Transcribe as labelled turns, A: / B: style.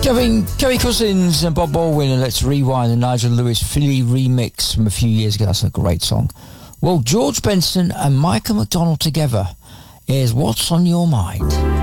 A: Kerry Cousins and Bob Baldwin and Let's Rewind, the Nigel Lewis Philly remix from a few years ago. That's a great song. Well, George Benson and Michael McDonald together. Here's What's on Your Mind.